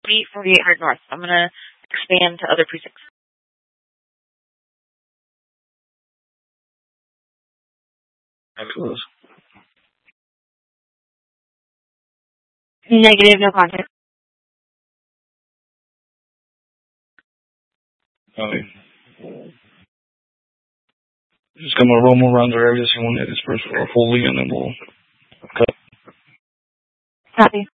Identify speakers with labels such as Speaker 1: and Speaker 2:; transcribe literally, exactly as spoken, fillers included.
Speaker 1: forty, forty-eight hundred north. I'm going to expand to other precincts.
Speaker 2: Close.
Speaker 1: Negative, no contact.
Speaker 2: Okay. Just gonna roam around the area, see when they disperse fully, and then we'll cut.
Speaker 1: Copy.